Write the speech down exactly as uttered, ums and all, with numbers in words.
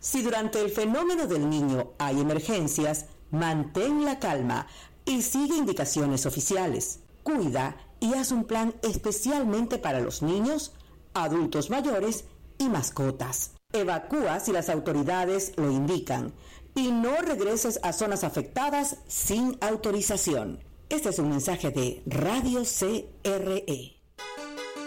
Si durante el fenómeno del Niño hay emergencias, mantén la calma y sigue indicaciones oficiales. Cuida y haz un plan especialmente para los niños, adultos mayores y mascotas. Evacúa si las autoridades lo indican y no regreses a zonas afectadas sin autorización. Este es un mensaje de Radio C R E.